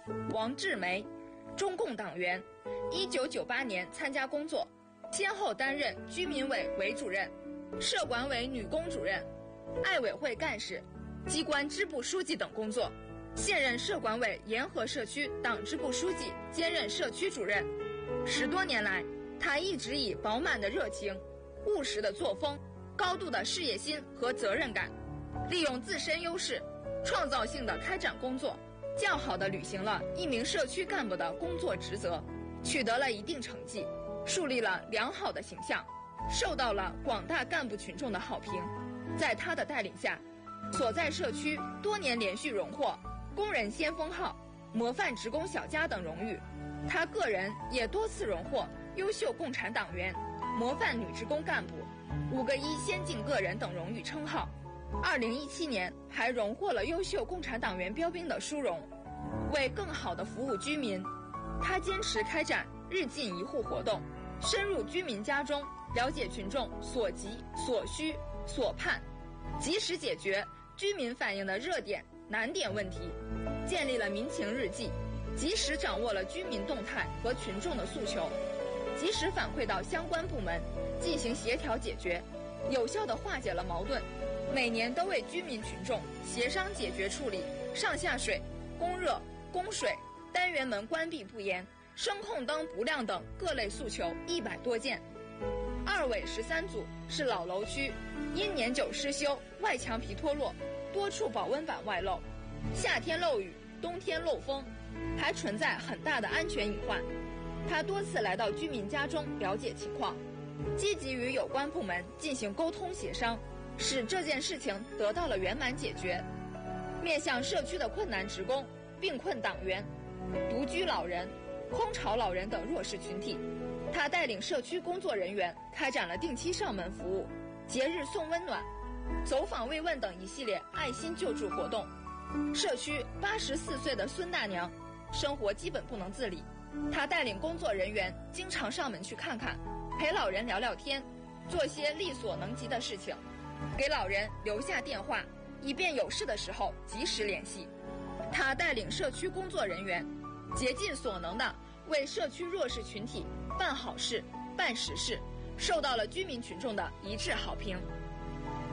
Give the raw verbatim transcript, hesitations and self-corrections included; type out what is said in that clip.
王志梅，中共党员，一九九八年参加工作，先后担任居民委委主任、社管委女工主任、爱委会干事、机关支部书记等工作。现任社管委沿河社区党支部书记，兼任社区主任。十多年来，他一直以饱满的热情、务实的作风、高度的事业心和责任感，利用自身优势，创造性地开展工作，较好地履行了一名社区干部的工作职责，取得了一定成绩，树立了良好的形象，受到了广大干部群众的好评。在他的带领下，所在社区多年连续荣获工人先锋号、模范职工小家等荣誉。他个人也多次荣获优秀共产党员、模范女职工干部、五个一先进个人等荣誉称号。二零一七年还荣获了优秀共产党员标兵的殊荣。为更好地服务居民，他坚持开展日进一户活动，深入居民家中，了解群众所急所需所盼，及时解决居民反映的热点难点问题，建立了民情日记，及时掌握了居民动态和群众的诉求，及时反馈到相关部门进行协调解决，有效地化解了矛盾。每年都为居民群众协商解决处理上下水、供热、供水、单元门关闭不严、声控灯不亮等各类诉求一百多件。二委十三组是老楼区，因年久失修，外墙皮脱落，多处保温板外露，夏天漏雨，冬天漏风，还存在很大的安全隐患。他多次来到居民家中了解情况，积极与有关部门进行沟通协商，使这件事情得到了圆满解决。面向社区的困难职工、病困党员、独居老人、空巢老人等弱势群体，他带领社区工作人员开展了定期上门服务、节日送温暖、走访慰问等一系列爱心救助活动。社区八十四岁的孙大娘生活基本不能自理，她带领工作人员经常上门去看看，陪老人聊聊天，做些力所能及的事情，给老人留下电话，以便有事的时候及时联系。他带领社区工作人员竭尽所能地为社区弱势群体办好事、办实事，受到了居民群众的一致好评。